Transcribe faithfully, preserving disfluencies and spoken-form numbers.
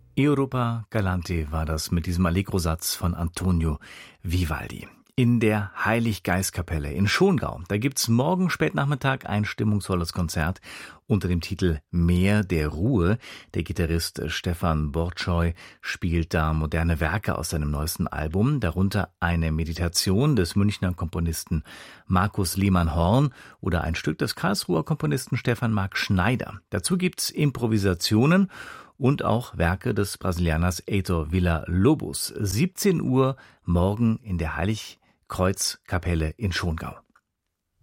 Europa Galante war das mit diesem Allegro-Satz von Antonio Vivaldi. In der Heilig-Geist-Kapelle in Schongau, da gibt's morgen spätnachmittag ein stimmungsvolles Konzert unter dem Titel Meer der Ruhe. Der Gitarrist Stefan Borczoj spielt da moderne Werke aus seinem neuesten Album, darunter eine Meditation des Münchner Komponisten Markus Lehmann-Horn oder ein Stück des Karlsruher Komponisten Stefan Marc Schneider. Dazu gibt's Improvisationen und auch Werke des Brasilianers Heitor Villa-Lobos. siebzehn Uhr morgen in der Heiligkreuzkapelle in Schongau.